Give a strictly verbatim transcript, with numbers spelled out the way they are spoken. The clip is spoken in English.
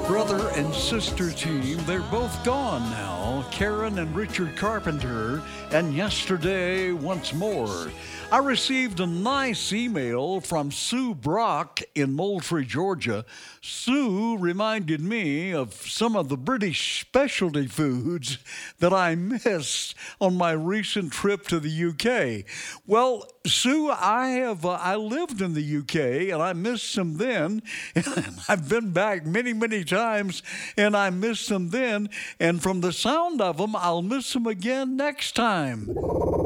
Brother and sister team, they're both gone now. Karen and Richard Carpenter, and yesterday once more. I received a nice email from Sue Brock in Moultrie, Georgia. Sue reminded me of some of the British specialty foods that I missed on my recent trip to the U K. Well, Sue, I have uh, I lived in the U K and I missed them then. And I've been back many, many times and I missed them then. And from the sound of them, I'll miss them again next time.